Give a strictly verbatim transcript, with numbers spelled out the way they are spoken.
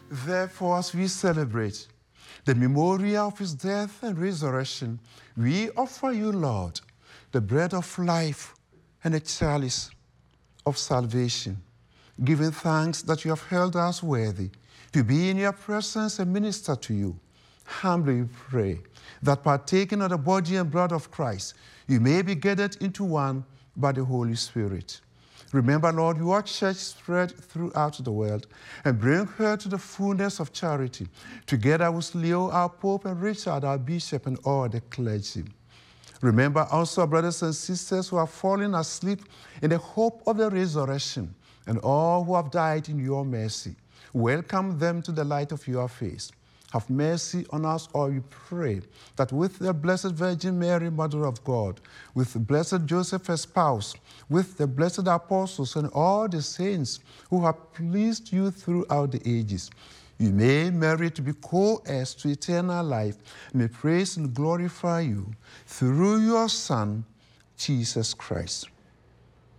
Therefore, as we celebrate the memorial of his death and resurrection, we offer you, Lord, the bread of life and the chalice of salvation, giving thanks that you have held us worthy to be in your presence and minister to you. Humbly we pray that partaking of the body and blood of Christ, you may be gathered into one by the Holy Spirit. Remember, Lord, your church spread throughout the world, and bring her to the fullness of charity, together with Leo, our Pope, and Richard, our Bishop, and all the clergy. Remember also our brothers and sisters who are fallen asleep in the hope of the resurrection, and all who have died in your mercy. Welcome them to the light of your face. Have mercy on us all, we pray, that with the Blessed Virgin Mary, Mother of God, with the Blessed Joseph, her spouse, with the blessed apostles and all the saints who have pleased you throughout the ages, you may merit to be co-heirs to eternal life, may praise and glorify you through your Son, Jesus Christ.